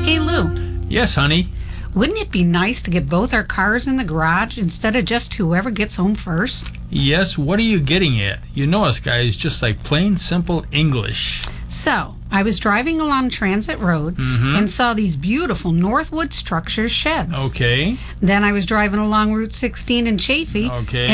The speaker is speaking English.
Hey, Lou, Yes, honey. wouldn't it be nice to get both our cars in the garage instead of just whoever gets home first? Yes, what are you getting at? You know us guys just like plain simple English. So, I was driving along Transit Road and saw these beautiful Northwood Structures sheds. Okay. Then I was driving along Route 16 in Chaffee Okay.